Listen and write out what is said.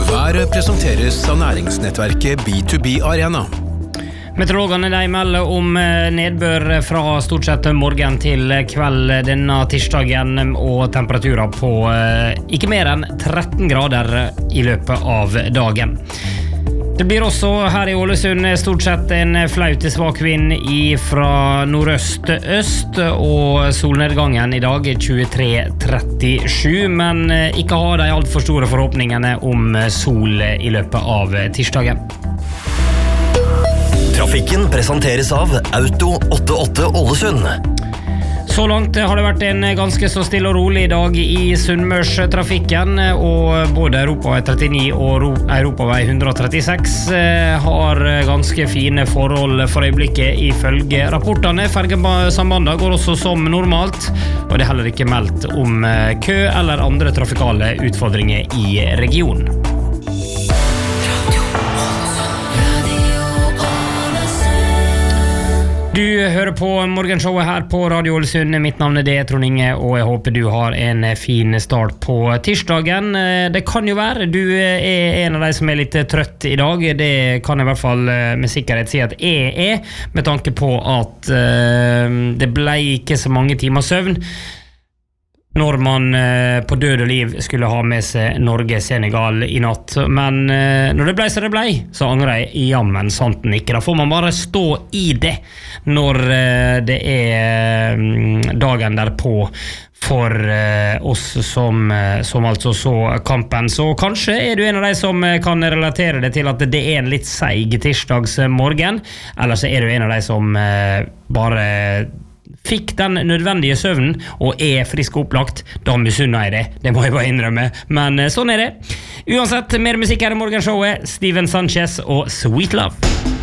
Været presenteres av næringsnettverket B2B Arena. Meteorologene de melder om nedbør fra stort sett morgen til kveld denne tirsdagen og temperaturer på ikke mer enn 13 grader i løpet av dagen. Det blir også her i Ålesund stort sett en flau til svak vind fra nordøst-øst, og solnedgangen i dag 23:37, men ikke ha de alt for store forhåpningene om sol i løpet av tirsdagen. Trafikken presenteres av Auto 88 Ålesund. Så langt har det vært en ganske så stille og rolig dag i Sunnmørstrafikken, og både Europavei 39 og Europavei 136 har ganske fine forhold for øyeblikket ifølge rapportene. Fergesambandene går også som normalt, og det er heller ikke meldt om kø eller andre trafikale utfordringer i regionen. Du hører på morgenshowet her på Radio Ålesund. Mitt navn det, Trond Inge, og jeg håper du har en fin start på tirsdagen. Det kan jo være du er en av de som er litt trøtt i dag. Det kan jeg i hvert fall med sikkerhet si at jeg er, med tanke på at det ble ikke så mange timer søvn når man på død og liv skulle ha med seg Norge-Senegal i natt. Men når det ble så det ble, så angrer jeg jammen santen ikke. Da får man bare stå i det når det er dagen derpå for oss som altså så kampen. Så kanskje er du en av de som kan relatere det til at det er en litt seig tirsdagsmorgen, eller så er du en av de som bare fikk den nødvendige søvnen og er frisk og opplagt. Da misunner jeg det må jeg bare innrømme, men sånn er det. Uansett, mer musikk her i morgenshowet. Steven Sanchez og Sweet Love.